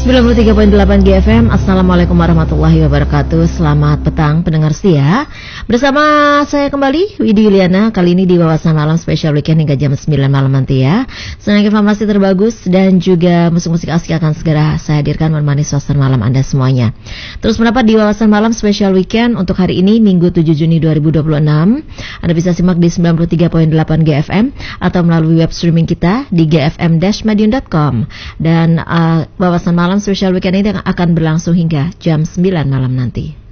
93.8 GFM. Assalamualaikum warahmatullahi wabarakatuh. Selamat petang pendengar setia. Bersama saya kembali Widi Yuliana. Kali ini di Wawasan Malam Special Weekend hingga jam 9 malam nanti ya. Senang informasi terbagus dan juga musik-musik asik akan segera saya hadirkan menemani suasana malam Anda semuanya. Terus mendapat di Wawasan Malam Special Weekend untuk hari ini Minggu 7 Juni 2026. Anda bisa simak di 93.8 GFM atau melalui web streaming kita di gfm-madiun.com. Dan Wawasan Malam Special Weekend ini akan berlangsung hingga jam 9 malam nanti.